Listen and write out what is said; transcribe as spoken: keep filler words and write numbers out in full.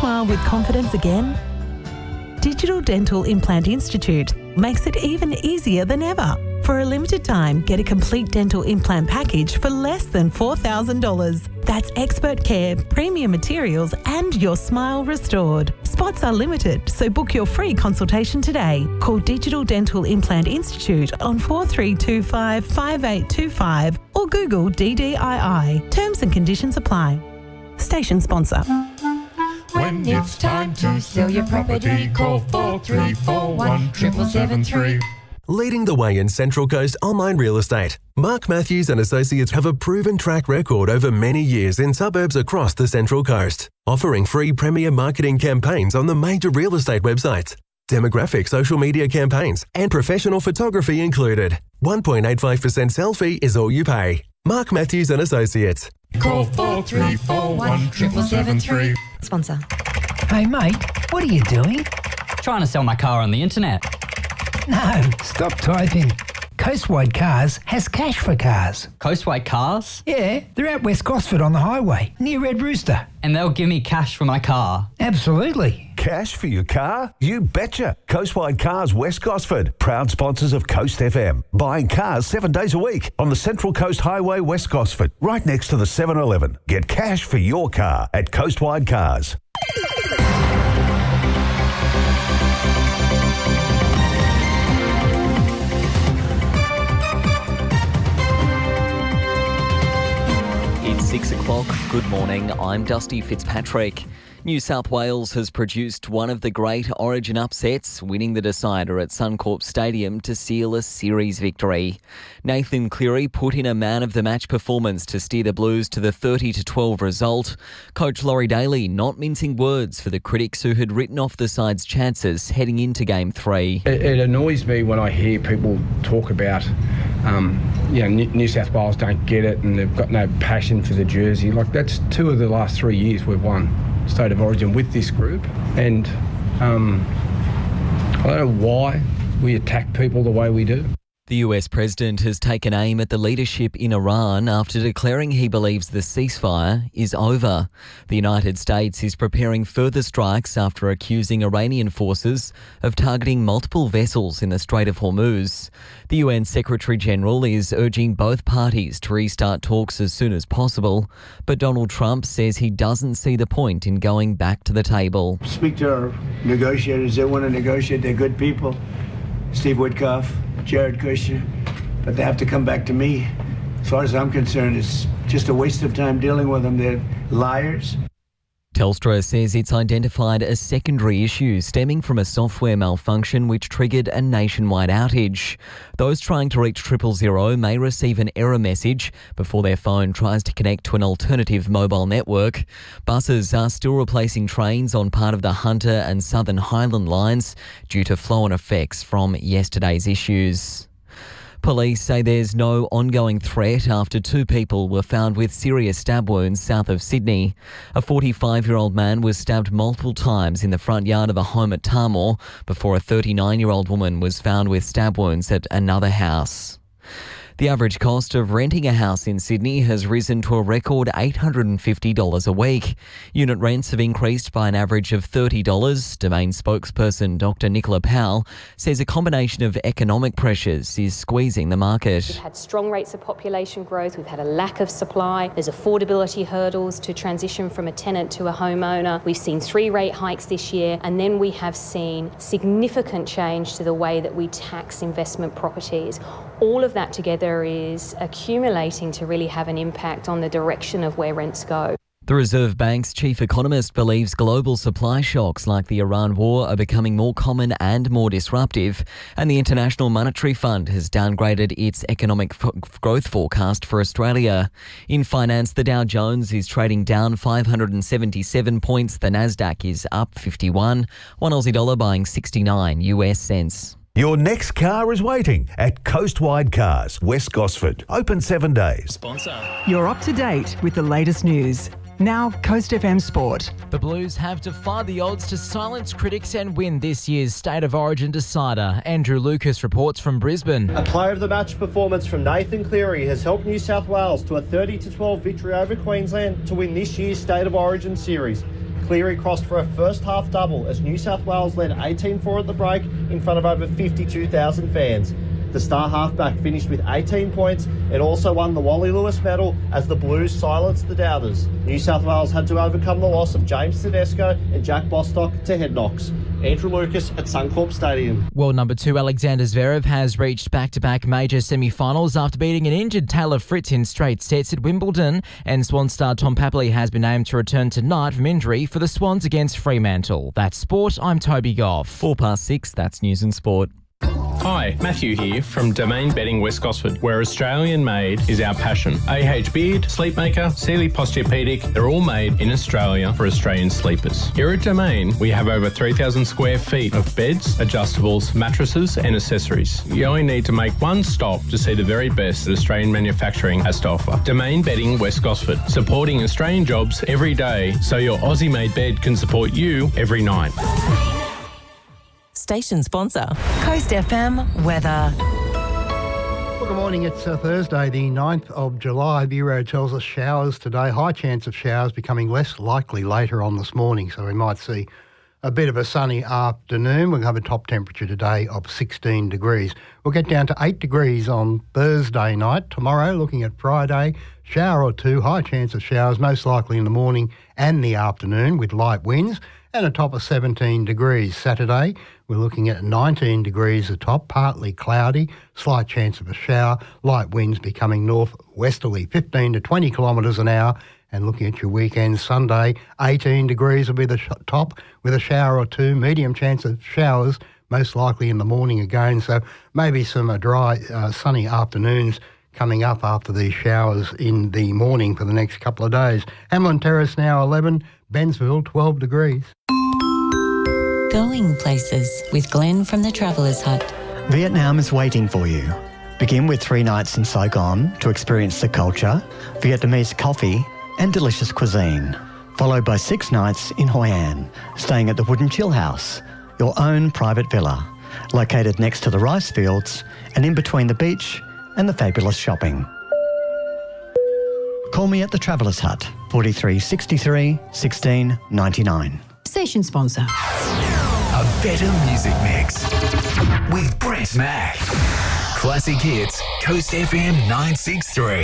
smile with confidence again? Digital Dental Implant Institute makes it even easier than ever. For a limited time, get a complete dental implant package for less than four thousand dollars. That's expert care, premium materials, and your smile restored. Spots are limited, so book your free consultation today. Call Digital Dental Implant Institute on four three two five, five eight two five or Google D D I I. Terms and conditions apply. Station sponsor. When it's time to sell your property, call four three four one, seven seven three. Leading the way in Central Coast online real estate, Mark Matthews and Associates have a proven track record over many years in suburbs across the Central Coast, offering free premier marketing campaigns on the major real estate websites, demographic social media campaigns, and professional photography included. one point eight five percent sell fee is all you pay. Mark Matthews and Associates. Call four three four one, seven seven three. Sponsor. Hey mate, what are you doing? Trying to sell my car on the internet. No, stop typing. Coastwide Cars has cash for cars. Coastwide Cars? Yeah, they're at West Gosford on the highway, near Red Rooster. And they'll give me cash for my car? Absolutely. Cash for your car? You betcha. Coastwide Cars West Gosford, proud sponsors of Coast F M. Buying cars seven days a week on the Central Coast Highway West Gosford, right next to the seven eleven. Get cash for your car at Coastwide Cars. Six o'clock. Good morning. I'm Dusty Fitzpatrick. New South Wales has produced one of the great Origin upsets, winning the decider at Suncorp Stadium to seal a series victory. Nathan Cleary put in a man-of-the-match performance to steer the Blues to the thirty to twelve result. Coach Laurie Daly not mincing words for the critics who had written off the side's chances heading into Game three. It, it annoys me when I hear people talk about, um, you know, New South Wales don't get it and they've got no passion for the jersey. Like, that's two of the last three years we've won State of Origin with this group, and um, I don't know why we attack people the way we do. The U S president has taken aim at the leadership in Iran after declaring he believes the ceasefire is over. The United States is preparing further strikes after accusing Iranian forces of targeting multiple vessels in the Strait of Hormuz. The U N Secretary-General is urging both parties to restart talks as soon as possible, but Donald Trump says he doesn't see the point in going back to the table. Speak to our negotiators. They want to negotiate. They're good people. Steve Witkoff, Jared Kushner, but they have to come back to me. As far as I'm concerned, it's just a waste of time dealing with them. They're liars. Telstra says it's identified a secondary issue stemming from a software malfunction which triggered a nationwide outage. Those trying to reach triple zero may receive an error message before their phone tries to connect to an alternative mobile network. Buses are still replacing trains on part of the Hunter and Southern Highland lines due to flow-on effects from yesterday's issues. Police say there's no ongoing threat after two people were found with serious stab wounds south of Sydney. A forty-five-year-old man was stabbed multiple times in the front yard of a home at Tarmore before a thirty-nine-year-old woman was found with stab wounds at another house. The average cost of renting a house in Sydney has risen to a record eight hundred fifty dollars a week. Unit rents have increased by an average of thirty dollars. Domain spokesperson Doctor Nicola Powell says a combination of economic pressures is squeezing the market. We've had strong rates of population growth, we've had a lack of supply, there's affordability hurdles to transition from a tenant to a homeowner. We've seen three rate hikes this year, and then we have seen significant change to the way that we tax investment properties. All of that together is accumulating to really have an impact on the direction of where rents go. The Reserve Bank's chief economist believes global supply shocks like the Iran war are becoming more common and more disruptive, and the International Monetary Fund has downgraded its economic f- growth forecast for Australia. In finance, the Dow Jones is trading down five hundred seventy-seven points, the Nasdaq is up fifty-one, one Aussie dollar buying sixty-nine U S cents. Your next car is waiting at Coastwide Cars, West Gosford. Open seven days. Sponsor. You're up to date with the latest news. Now, Coast F M Sport. The Blues have defied the odds to silence critics and win this year's State of Origin decider. Andrew Lucas reports from Brisbane. A player of the match performance from Nathan Cleary has helped New South Wales to a thirty to twelve victory over Queensland to win this year's State of Origin series. Cleary crossed for a first-half double as New South Wales led eighteen four at the break in front of over fifty-two thousand fans. The star halfback finished with eighteen points and also won the Wally Lewis medal as the Blues silenced the doubters. New South Wales had to overcome the loss of James Tedesco and Jack Bostock to head knocks. Andrew Lucas at Suncorp Stadium. World number two Alexander Zverev has reached back-to-back major semi-finals after beating an injured Taylor Fritz in straight sets at Wimbledon, and Swan star Tom Papley has been named to return tonight from injury for the Swans against Fremantle. That's sport. I'm Toby Goff. Four past six, that's news and sport. Hi, Matthew here from Domain Bedding West Gosford, where Australian made is our passion. A H Beard, Sleepmaker, Sealy Posturepedic, they're all made in Australia for Australian sleepers. Here at Domain, we have over three thousand square feet of beds, adjustables, mattresses and accessories. You only need to make one stop to see the very best that Australian manufacturing has to offer. Domain Bedding West Gosford, supporting Australian jobs every day so your Aussie-made bed can support you every night. Station sponsor, Coast F M weather. Well, good morning. It's uh, Thursday, the ninth of July. Bureau tells us showers today. High chance of showers becoming less likely later on this morning, so we might see a bit of a sunny afternoon. We'll have a top temperature today of sixteen degrees. We'll get down to eight degrees on Thursday night. Tomorrow, looking at Friday, shower or two. High chance of showers, most likely in the morning and the afternoon with light winds. And a top of seventeen degrees. Saturday, we're looking at nineteen degrees atop, partly cloudy, slight chance of a shower, light winds becoming northwesterly, fifteen to twenty kilometres an hour. And looking at your weekend, Sunday, eighteen degrees will be the sh- top with a shower or two, medium chance of showers, most likely in the morning again. So maybe some uh, dry, uh, sunny afternoons coming up after these showers in the morning for the next couple of days. Hamlin Terrace now eleven, Bensville twelve degrees. Going places with Glenn from the Travellers Hut. Vietnam is waiting for you. Begin with three nights in Saigon to experience the culture, Vietnamese coffee and delicious cuisine, followed by six nights in Hoi An, staying at the Wooden Chill House, your own private villa, located next to the rice fields and in between the beach and the fabulous shopping. Call me at the Travellers Hut, forty-three sixty-three, sixteen ninety-nine. Station sponsor. A better music mix with Brett Mack. Classic hits, Coast F M nine six three.